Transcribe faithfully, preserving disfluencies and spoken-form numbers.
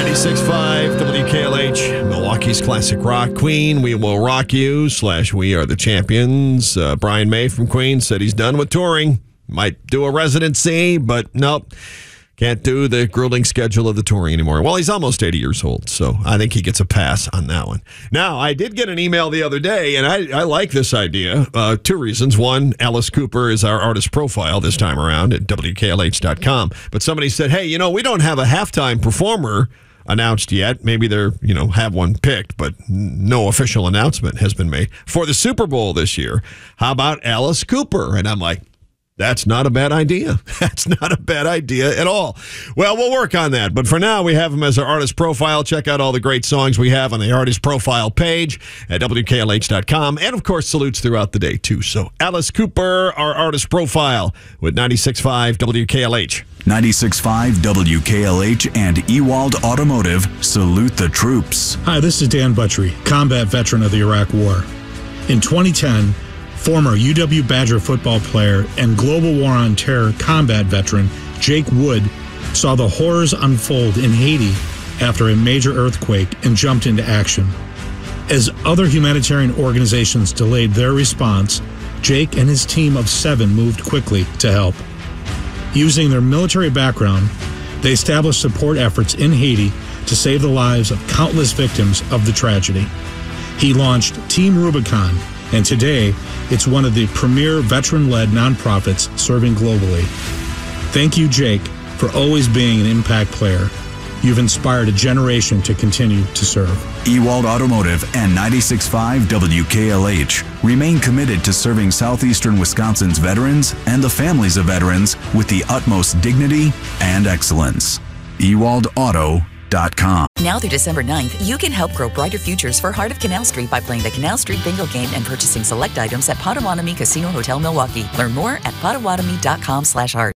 ninety-six point five W K L H, Milwaukee's classic rock. Queen, We Will Rock You, slash We Are the Champions. Uh, Brian May from Queen said he's done with touring. Might do a residency, but nope. Can't do the grueling schedule of the touring anymore. Well, he's almost eighty years old, so I think he gets a pass on that one. Now, I did get an email the other day, and I, I like this idea. Uh, two reasons. One, Alice Cooper is our artist profile this time around at W K L H dot com. But somebody said, hey, you know, we don't have a halftime performer announced yet. Maybe they're, you know, have one picked, but no official announcement has been made for the Super Bowl this year. How about Alice Cooper? And I'm like, that's not a bad idea. That's not a bad idea at all. Well, we'll work on that. But for now, we have him as our artist profile. Check out all the great songs we have on the artist profile page at W K L H dot com. And, of course, salutes throughout the day, too. So, Alice Cooper, our artist profile with ninety-six point five W K L H. ninety-six point five W K L H and Ewald Automotive salute the troops. Hi, this is Dan Butchery, combat veteran of the Iraq War. In twenty ten, former U W Badger football player and Global War on Terror combat veteran Jake Wood saw the horrors unfold in Haiti after a major earthquake and jumped into action. As other humanitarian organizations delayed their response, Jake and his team of seven moved quickly to help. Using their military background, they established support efforts in Haiti to save the lives of countless victims of the tragedy. He launched Team Rubicon, and today, it's one of the premier veteran-led nonprofits serving globally. Thank you, Jake, for always being an impact player. You've inspired a generation to continue to serve. Ewald Automotive and ninety-six point five W K L H remain committed to serving southeastern Wisconsin's veterans and the families of veterans with the utmost dignity and excellence. Ewald Auto dot com. Now through December ninth, you can help grow brighter futures for Heart of Canal Street by playing the Canal Street Bingo game and purchasing select items at Potawatomi Casino Hotel Milwaukee. Learn more at Potawatomi dot com slash heart.